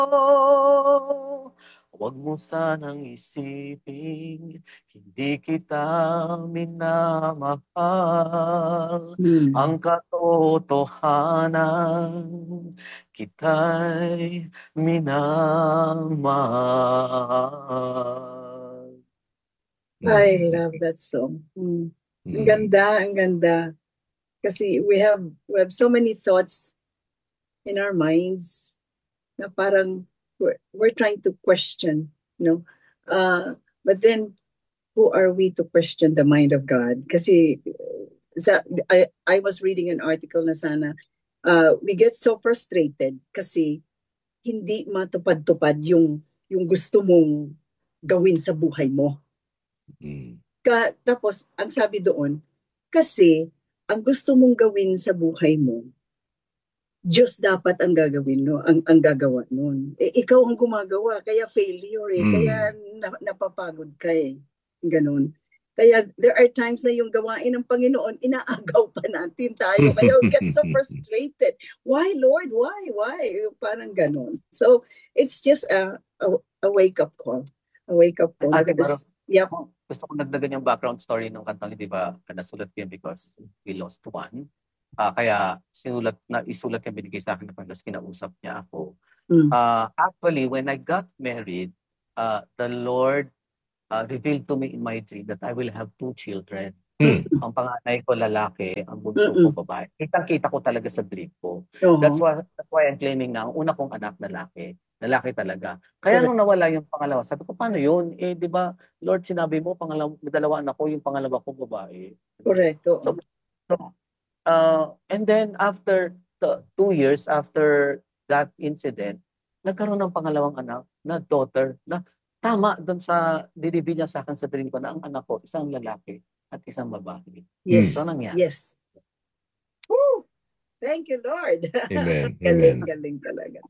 Huwag mo sanang isiping hindi kita minamahal. Ang katotohanan, kita'y minamahal. I love that song. Ang ganda, ang ganda. Kasi we have so many thoughts in our minds na parang we're trying to question, you know. But then, who are we to question the mind of God? Kasi I was reading an article na sana, we get so frustrated kasi hindi matupad-tupad yung gusto mong gawin sa buhay mo. Tapos, ang sabi doon, kasi ang gusto mong gawin sa buhay mo, Diyos dapat ang gagawin no, ang gagawa noon. Ikaw ang gumagawa, kaya failure kaya napapagod ka Ganun. Kaya there are times na yung gawain ng Panginoon, inaagaw pa natin tayo. Kaya we get so frustrated. Why, Lord? Why? Parang ganun. So, it's just a wake-up call. A wake-up call. Ate Maro, yep. Gusto ko nagdagan yung background story ng kantang, di ba, nasulat yun because we lost one. Kaya isulat yung binigay sa akin na pagkas kinausap niya ako. Actually, when I got married, the Lord revealed to me in my dream that I will have 2 children. Ang panganay ko lalaki, ang bunso ko babae. Kitang-kita ko talaga sa dream ko. That's why I'm claiming na ang una kong anak lalaki. Lalaki talaga. Kaya nung nawala yung pangalawa, sabi ko, paano yun? Di ba, Lord, sinabi mo, dalawa anak ko, yung pangalawa ko babae. Correct. And then after 2 years after that incident, nagkaroon ng pangalawang anak na daughter na tama doon sa dinibi niya sa akin sa dream ko na ang anak ko isang lalaki at isang babae. Yes. So nangyari. Yes. Woo! Thank you, Lord. Amen. Galing talaga.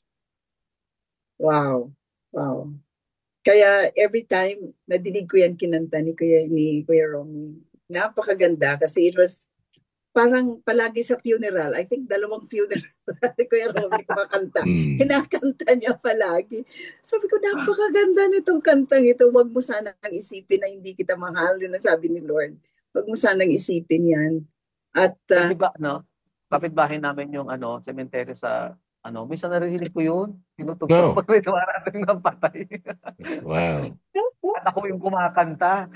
Wow. Kaya every time nadinig ko yan kinanta ni Kuya Romy, napakaganda kasi it was parang palagi sa funeral. I think 2 funeral si Kuya Romy kumakanta. Kinakanta niya palagi. Sabi ko, napakaganda nitong kantang ito. Huwag mo sanang isipin na hindi kita mahal. Yun ang sabi ni Lord. Huwag mo sanang isipin yan. At diba, kapitbahay namin yung cemetery sa minsan narinig ko yun. Tinutugtog pag may dumarating ng patay. Wow. At ako yung kumakanta.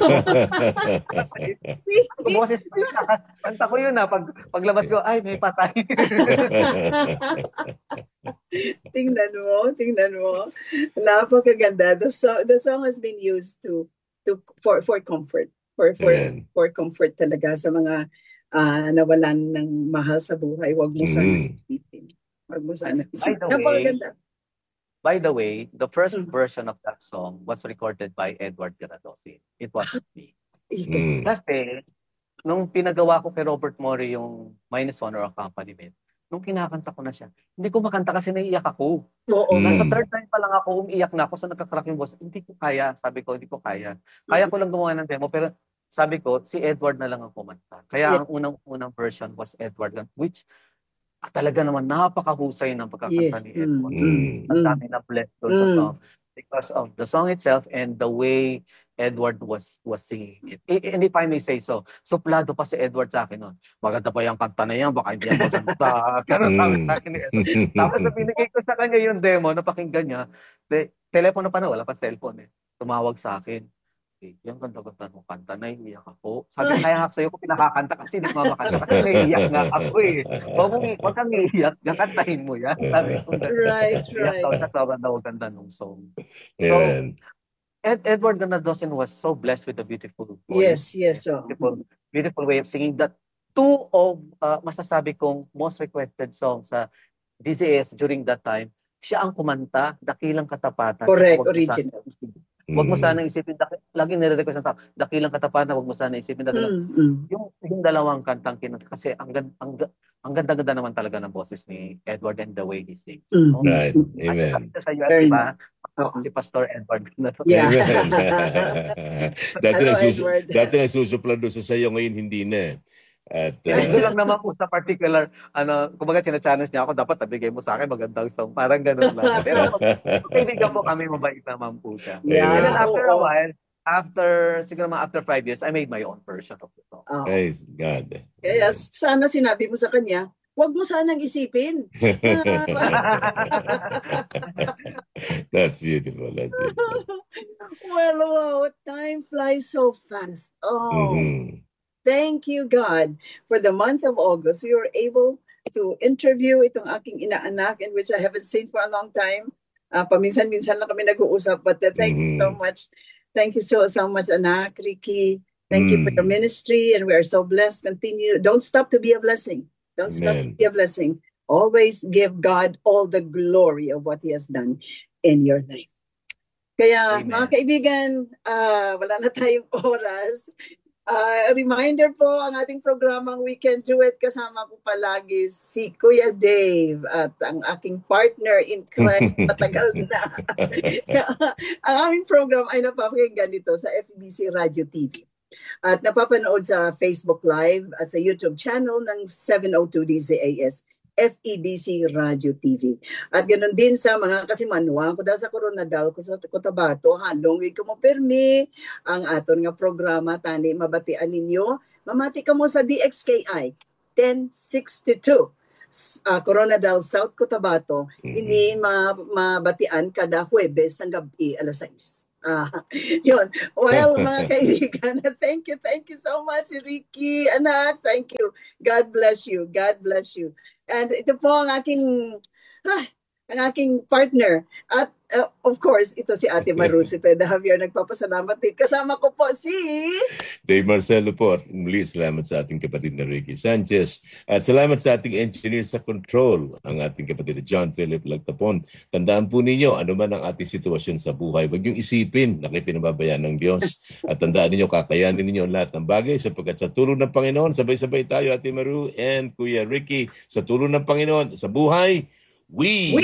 Kanta ko yun paglabas ko, ay may patay. Tingnan mo. Napakaganda. The song has been used for comfort. For comfort talaga sa mga nawalan ng mahal sa buhay. Huwag mo sanang isipin. Napakaganda. By the way, the first version of that song was recorded by Edward Granadosin. It wasn't me. Kasi, nung pinagawa ko kay Robert Mori yung -1 or Accompaniment, nung kinakanta ko na siya, hindi ko makanta kasi naiiyak ako. Nasa third time pa lang ako, umiiyak na ako sa nagkakrak yung boss. Hindi ko kaya. Sabi ko, hindi ko kaya. Kaya ko lang gumawa ng demo, pero sabi ko, si Edward na lang ang kumanta. Kaya ang unang version was Edward, which talaga naman napakahusay ng pagkakanta ni Edward. Ang dami na blessed doon sa song because of the song itself and the way Edward was singing it. And if I may say so, suplado pa si Edward sa akin noon. Maganda pa yung kanta na yan, baka hindi yan maganda. Ganun sabi sa akin ni Edward. Tapos na binigay ko sa kanya yung demo, napakinggan niya. Telepono pa na, wala pa cellphone Tumawag sa akin. Yung ganda-ganda ng kanta, naiiyak ako. Sabi, kaya sa'yo ko pinakakanta kasi hindi ko makanta kasi naiiyak nga ako Huwag kang iiyak, kakantahin mo yan. Sabi ko, right. Sobrang daw ganda ng song. So, Edward Granadosin was so blessed with a beautiful voice. Yes. Beautiful way of singing that 2 of masasabi kong most requested songs sa DZS during that time, siya ang kumanta, Dakilang Katapatan. Correct, original. Huwag mo sanang isipin, laging nire-request ng tao, Dakilang Katapatan, huwag mo sanang isipin. Yung dalawang kantang kasi ang ganda-ganda naman talaga ng boses ni Edward and the way he sings. Right, amen. Sa US, diba? Si Pastor Edward. Yeah. Dati nagsusuplado sa sayo, ngayon hindi na. At, Doon lang naman po sa particular, kumbaga china-challenge niya ako, dapat nabigay mo sa akin magandang song. Parang ganun lang. Pero kaibigan po kami, mabait naman po siya. And then after a while, siguro mga after 5 years, I made my own version of the song. Praise God. Kaya sana sinabi mo sa kanya, huwag mo sanang isipin. That's beautiful. That's beautiful. Well, wow, time flies so fast. Thank you, God. For the month of August, we were able to interview itong aking inaanak, in which I haven't seen for a long time. Paminsan-minsan lang kami nag-uusap, but thank you so much. Thank you so much, anak, Ricky. Thank you for your ministry, and we are so blessed. Continue. Don't stop to be a blessing. Don't stop to be a blessing. Always give God all the glory of what He has done in your life. Kaya, mga kaibigan, wala na tayong oras. Reminder po, ang ating programang We Can Do It, kasama ko palagi si Kuya Dave at ang aking partner in crime, matagal na. Ang aming program ay napapakinggan dito sa FEBC Radio TV. At napapanood sa Facebook Live at sa YouTube channel ng 702 DZAS, FEBC Radio TV. At ganoon din sa mga kasimanwa ko daw sa Coronadal ko sa Cotabato, halong ko mo permi ang aton nga programa tani mabatian ninyo. Mamati ka mo sa DXKI 1062 Coronadal, South Cotabato. Ini mabatian kada Huwebes ang gabi alas 6. Yun. Well, mga kaibigan, thank you so much, Ricky, anak, thank you. God bless you. God bless you. And ito po ang aking partner. At of course, ito si Ate Maru Cepeda Javier. Nagpapasalamat din. Kasama ko po si Dave Marcelo po. Muli, salamat sa ating kapatid na Ricky Sanchez. At salamat sa ating engineer sa control, ang ating kapatid na John Philip Lagtapon. Tandaan po ninyo, ano man ang ating sitwasyon sa buhay, huwag niyong isipin na kayo pinababayaan ng Diyos. At tandaan ninyo, kakayanin ninyo ang lahat ng bagay sapagkat sa tulong ng Panginoon, sabay-sabay tayo, Ate Maru and Kuya Ricky, sa tulong ng Panginoon, sa buhay, We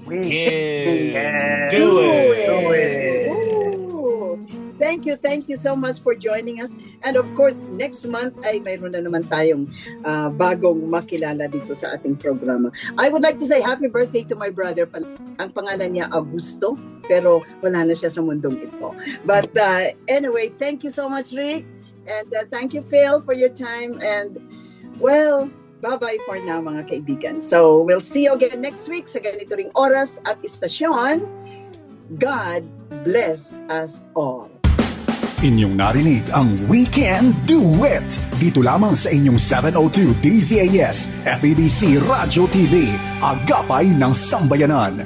can do it. Thank you so much for joining us. And of course, next month ay mayroon na naman tayong bagong makilala dito sa ating programa. I would like to say happy birthday to my brother. Ang pangalan niya Augusto, pero wala na siya sa mundong ito. But anyway, thank you so much, Rick. And thank you, Phil, for your time. And well, bye-bye for now, mga kaibigan. So, we'll see you again next week sa ganito ring oras at istasyon. God bless us all. Inyong narinig ang We Can Do It! Dito lamang sa inyong 702 DZAS, FEBC Radio TV, agapay ng sambayanan.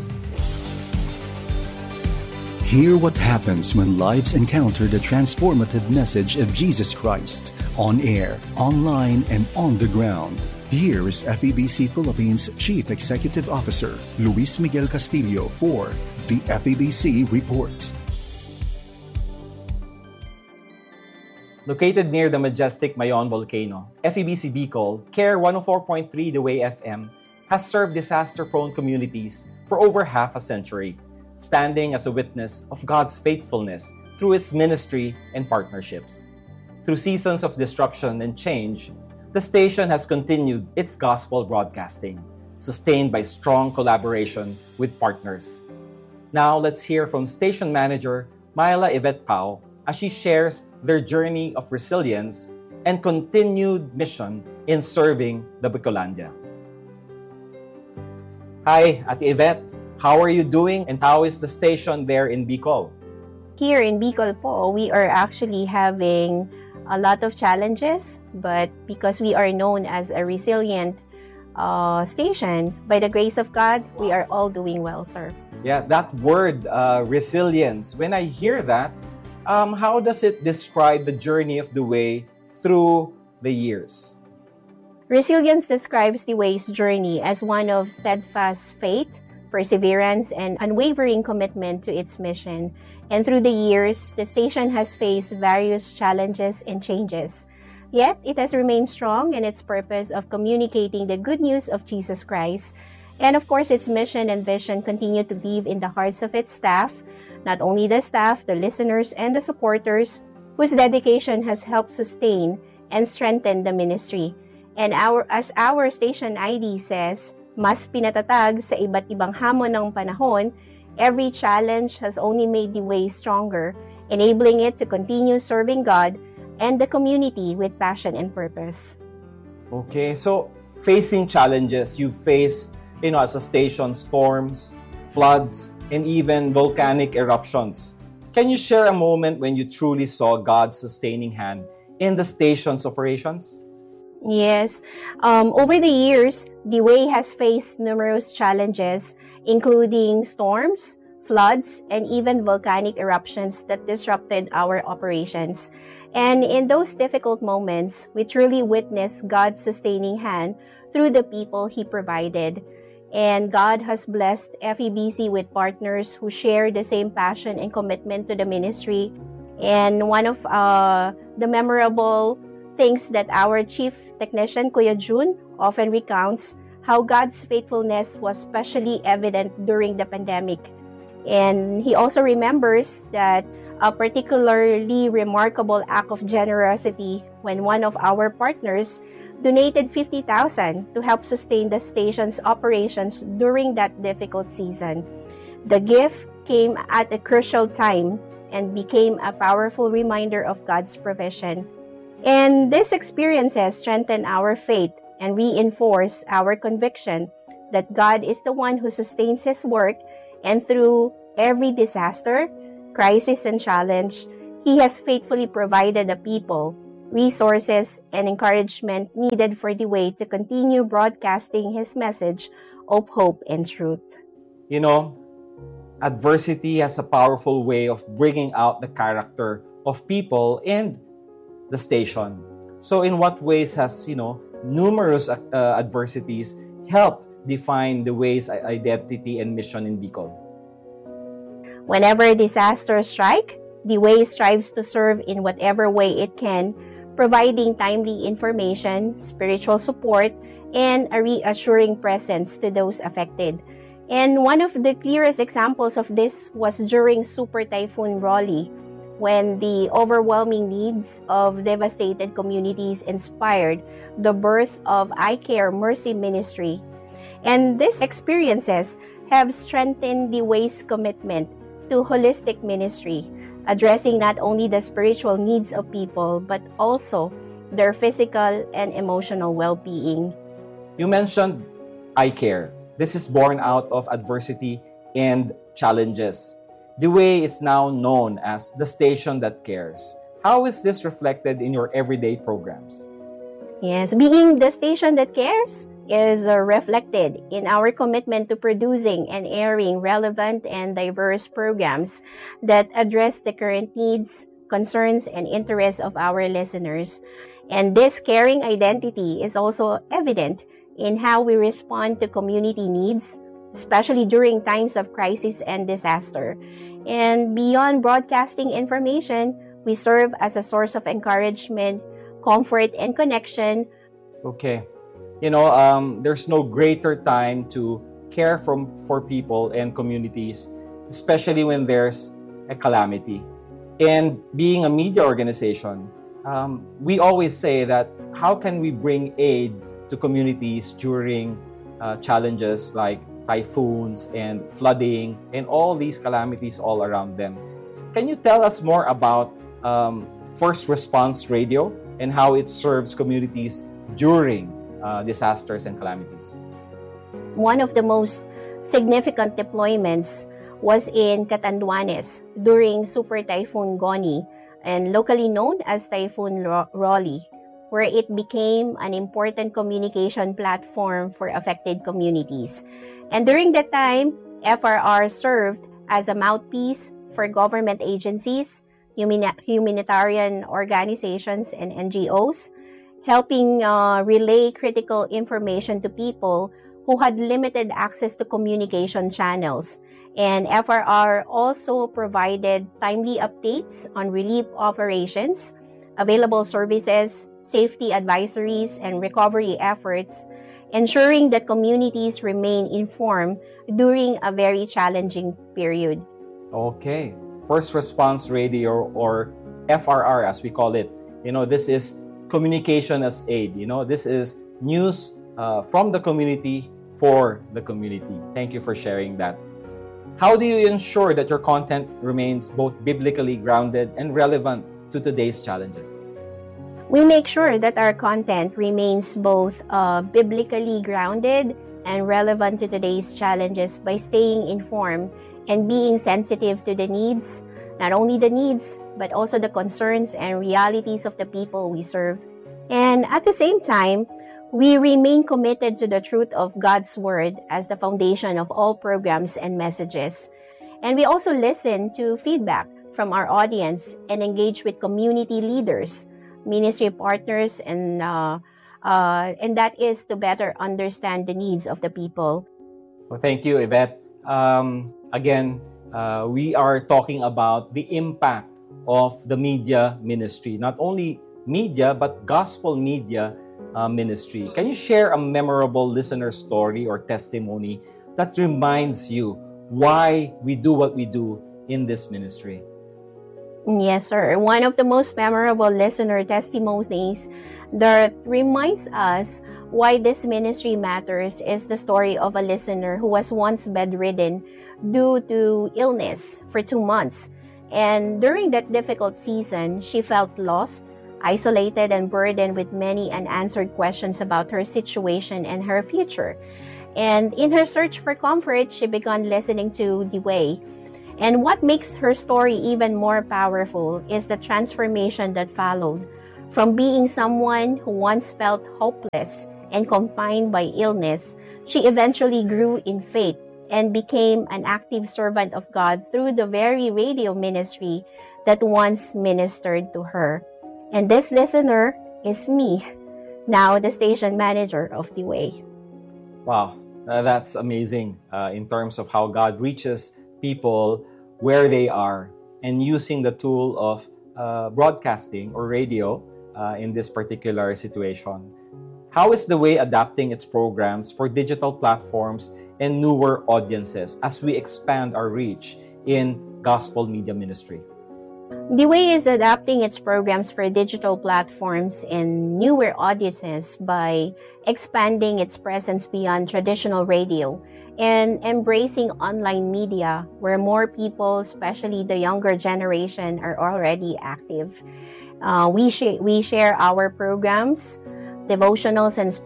Hear what happens when lives encounter the transformative message of Jesus Christ, on air, online, and on the ground. Here is FEBC Philippines Chief Executive Officer Luis Miguel Castillo for the FEBC Report. Located near the majestic Mayon volcano, FEBC Bicol, Care 104.3 The Way FM, has served disaster-prone communities for over half a century, standing as a witness of God's faithfulness through its ministry and partnerships. Through seasons of disruption and change, the station has continued its gospel broadcasting, sustained by strong collaboration with partners. Now, let's hear from Station Manager Myla Yvette Pao as she shares their journey of resilience and continued mission in serving the Bicolandia. Hi, Ate Yvette. How are you doing and how is the station there in Bicol? Here in Bicol po, we are actually having a lot of challenges, but because we are known as a resilient station, by the grace of God, we are all doing well, sir. Yeah, that word, resilience, when I hear that, how does it describe the journey of the way through the years? Resilience describes the way's journey as one of steadfast faith, perseverance, and unwavering commitment to its mission. And through the years, the station has faced various challenges and changes. Yet, it has remained strong in its purpose of communicating the good news of Jesus Christ. And of course, its mission and vision continue to live in the hearts of its staff, not only the staff, the listeners, and the supporters, whose dedication has helped sustain and strengthen the ministry. And as our station ID says, mas pinatatag sa iba't ibang hamon ng panahon, every challenge has only made the way stronger, enabling it to continue serving God and the community with passion and purpose. Okay, so facing challenges, you faced, as a station, storms, floods, and even volcanic eruptions. Can you share a moment when you truly saw God's sustaining hand in the station's operations? Yes. Over the years, the way has faced numerous challenges, including storms, floods, and even volcanic eruptions that disrupted our operations. And in those difficult moments, we truly witnessed God's sustaining hand through the people He provided. And God has blessed FEBC with partners who share the same passion and commitment to the ministry. And one of the memorable things that our chief technician, Kuya June, often recounts how God's faithfulness was especially evident during the pandemic. And he also remembers that a particularly remarkable act of generosity when one of our partners donated 50,000 to help sustain the station's operations during that difficult season. The gift came at a crucial time and became a powerful reminder of God's provision. And these experiences strengthen our faith and reinforce our conviction that God is the one who sustains His work, and through every disaster, crisis, and challenge, He has faithfully provided the people, resources, and encouragement needed for the way to continue broadcasting His message of hope and truth. Adversity has a powerful way of bringing out the character of people and the station. So in what ways has, numerous adversities helped define the Way's identity and mission in Bicol? Whenever disasters strike, the Way strives to serve in whatever way it can, providing timely information, spiritual support, and a reassuring presence to those affected. And one of the clearest examples of this was during Super Typhoon Rolly, when the overwhelming needs of devastated communities inspired the birth of iCare Mercy Ministry. And these experiences have strengthened the Way's commitment to holistic ministry, addressing not only the spiritual needs of people, but also their physical and emotional well-being. You mentioned iCare. This is born out of adversity and challenges. The Way is now known as the station that cares. How is this reflected in your everyday programs? Yes, being the station that cares is reflected in our commitment to producing and airing relevant and diverse programs that address the current needs, concerns, and interests of our listeners. And this caring identity is also evident in how we respond to community needs, especially during times of crisis and disaster. And beyond broadcasting information, we serve as a source of encouragement, comfort, and connection. Okay. There's no greater time to care for people and communities, especially when there's a calamity. And being a media organization, we always say that how can we bring aid to communities during challenges like typhoons and flooding and all these calamities all around them. Can you tell us more about First Response Radio and how it serves communities during disasters and calamities? One of the most significant deployments was in Catanduanes during Super Typhoon Goni, and locally known as Typhoon Rolly, where it became an important communication platform for affected communities. And during that time, FRR served as a mouthpiece for government agencies, humanitarian organizations, and NGOs, helping relay critical information to people who had limited access to communication channels. And FRR also provided timely updates on relief operations, available services, safety advisories, and recovery efforts, ensuring that communities remain informed during a very challenging period. Okay. First Response Radio, or FRR as we call it, this is communication as aid. This is news from the community for the community. Thank you for sharing that. How do you ensure that your content remains both biblically grounded and relevant to today's challenges? We make sure that our content remains both biblically grounded and relevant to today's challenges by staying informed and being sensitive to the needs, not only the needs, but also the concerns and realities of the people we serve. And at the same time, we remain committed to the truth of God's Word as the foundation of all programs and messages. And we also listen to feedback from our audience and engage with community leaders, ministry partners, and that is to better understand the needs of the people. Well, thank you, Yvette. Again, we are talking about the impact of the media ministry, not only media, but gospel media ministry. Can you share a memorable listener story or testimony that reminds you why we do what we do in this ministry? Yes, sir. One of the most memorable listener testimonies that reminds us why this ministry matters is the story of a listener who was once bedridden due to illness for 2 months. And during that difficult season, she felt lost, isolated, and burdened with many unanswered questions about her situation and her future. And in her search for comfort, she began listening to The Way. And what makes her story even more powerful is the transformation that followed. From being someone who once felt hopeless and confined by illness, she eventually grew in faith and became an active servant of God through the very radio ministry that once ministered to her. And this listener is me, now the station manager of The Way. Wow, that's amazing in terms of how God reaches people where they are and using the tool of broadcasting or radio in this particular situation. How is The Way adapting its programs for digital platforms and newer audiences as we expand our reach in gospel media ministry? The Way is adapting its programs for digital platforms and newer audiences by expanding its presence beyond traditional radio and embracing online media where more people, especially the younger generation, are already active. We share our programs, devotionals, and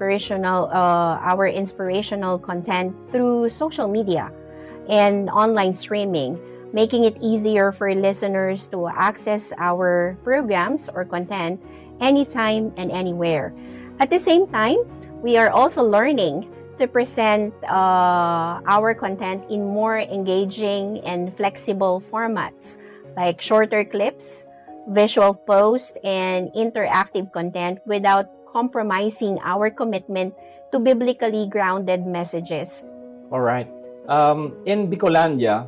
our inspirational content through social media and online streaming, making it easier for listeners to access our programs or content anytime and anywhere. At the same time, we are also learning to present our content in more engaging and flexible formats like shorter clips, visual posts, and interactive content without compromising our commitment to biblically grounded messages. All right. In Bicolandia,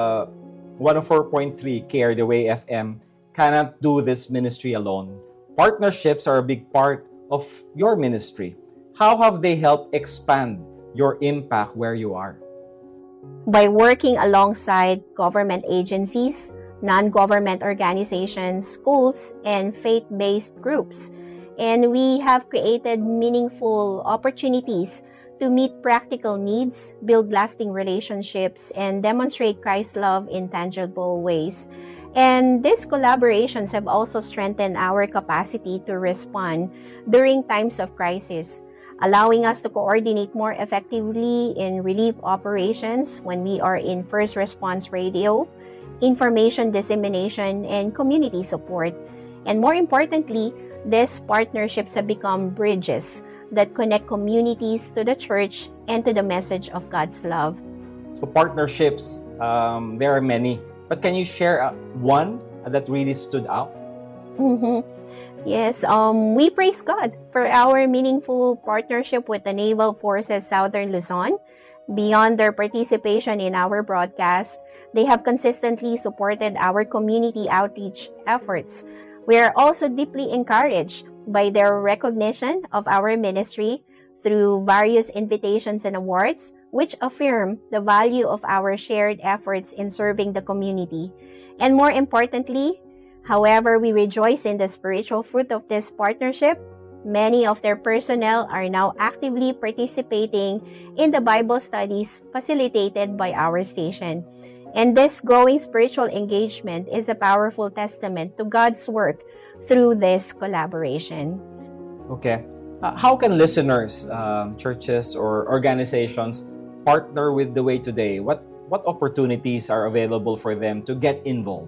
104.3 CARE The Way FM cannot do this ministry alone. Partnerships are a big part of your ministry. How have they helped expand your impact where you are? By working alongside government agencies, non-government organizations, schools, and faith-based groups. And we have created meaningful opportunities to meet practical needs, build lasting relationships, and demonstrate Christ's love in tangible ways. And these collaborations have also strengthened our capacity to respond during times of crisis, allowing us to coordinate more effectively in relief operations when we are in first response radio, information dissemination, and community support. And more importantly, these partnerships have become bridges that connect communities to the church and to the message of God's love. So partnerships, there are many. But can you share one that really stood out? Yes, we praise God for our meaningful partnership with the Naval Forces Southern Luzon. Beyond their participation in our broadcast, they have consistently supported our community outreach efforts. We are also deeply encouraged by their recognition of our ministry through various invitations and awards, which affirm the value of our shared efforts in serving the community. And more importantly, However, we rejoice in the spiritual fruit of this partnership. Many of their personnel are now actively participating in the Bible studies facilitated by our station. And this growing spiritual engagement is a powerful testament to God's work through this collaboration. Okay. How can listeners, churches, or organizations partner with The Way today? What opportunities are available for them to get involved?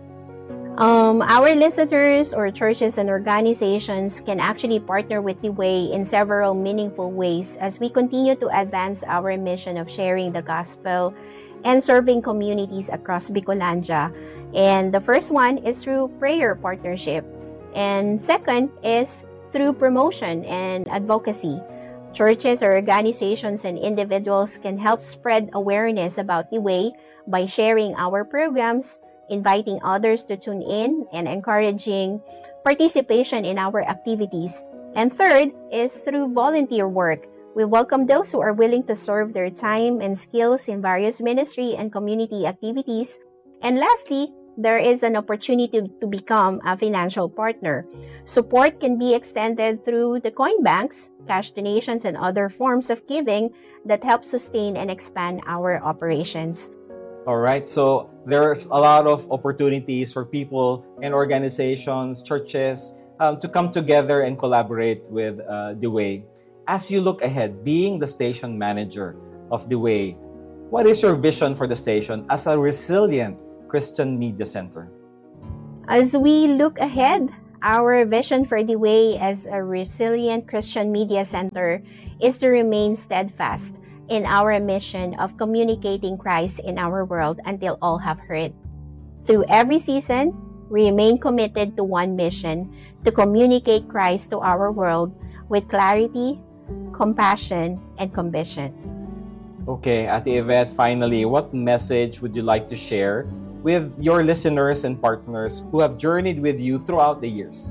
Our listeners or churches and organizations can actually partner with The Way in several meaningful ways as we continue to advance our mission of sharing the gospel and serving communities across Bicolandia. And the first one is through prayer partnership. And second is through promotion and advocacy. Churches or organizations and individuals can help spread awareness about The Way by sharing our programs, inviting others to tune in, and encouraging participation in our activities. And third is through volunteer work. We welcome those who are willing to serve their time and skills in various ministry and community activities. And lastly, there is an opportunity to become a financial partner. Support can be extended through the coin banks, cash donations, and other forms of giving that help sustain and expand our operations. All right, so there's a lot of opportunities for people and organizations, churches, to come together and collaborate with The Way. As you look ahead, being the station manager of The Way, what is your vision for the station as a resilient Christian media center? As we look ahead, our vision for The Way as a resilient Christian media center is to remain steadfast in our mission of communicating Christ in our world until all have heard. Through every season, we remain committed to one mission, to communicate Christ to our world with clarity, compassion, and conviction. Okay, Ate Yvette, finally, what message would you like to share with your listeners and partners who have journeyed with you throughout the years?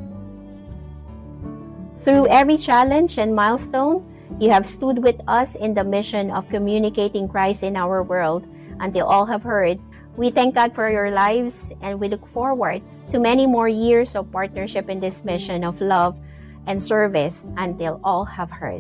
Through every challenge and milestone, you have stood with us in the mission of communicating Christ in our world until all have heard. We thank God for your lives, and we look forward to many more years of partnership in this mission of love and service until all have heard.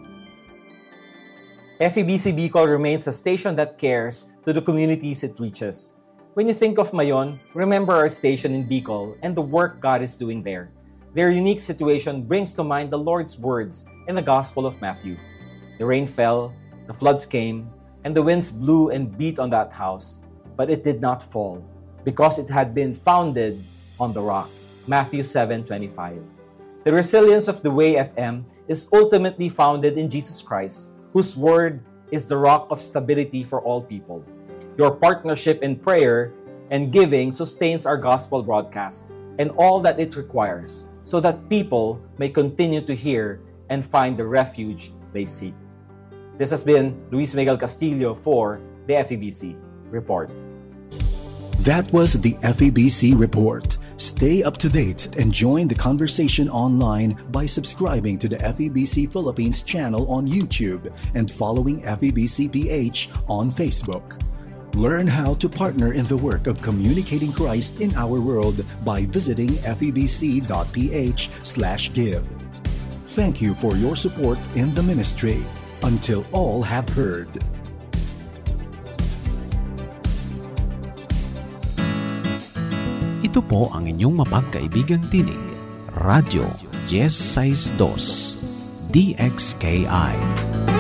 FEBC Bicol remains a station that cares to the communities it reaches. When you think of Mayon, remember our station in Bicol and the work God is doing there. Their unique situation brings to mind the Lord's words in the Gospel of Matthew. The rain fell, the floods came, and the winds blew and beat on that house, but it did not fall, because it had been founded on the rock. Matthew 7:25. The resilience of The Way FM is ultimately founded in Jesus Christ, whose word is the rock of stability for all people. Your partnership in prayer and giving sustains our gospel broadcast and all that it requires, so that people may continue to hear and find the refuge they seek. This has been Luis Miguel Castillo for the FEBC Report. That was the FEBC Report. Stay up to date and join the conversation online by subscribing to the FEBC Philippines channel on YouTube and following FEBC PH on Facebook. Learn how to partner in the work of communicating Christ in our world by visiting febc.ph/give. Thank you for your support in the ministry. Until all have heard. Ito po ang inyong mapagkaibigang tinig, Radyo 1062, DXKI.